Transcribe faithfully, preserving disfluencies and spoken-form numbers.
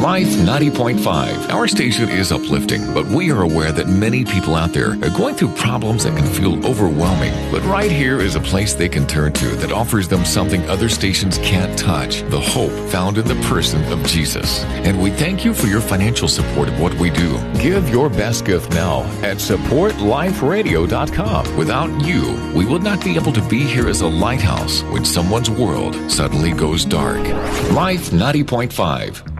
Life ninety point five. Our station is uplifting, but we are aware that many people out there are going through problems that can feel overwhelming. But right here is a place they can turn to that offers them something other stations can't touch, the hope found in the person of Jesus. And we thank you for your financial support of what we do. Give your best gift now at support life radio dot com. Without you, we would not be able to be here as a lighthouse when someone's world suddenly goes dark. Life ninety point five.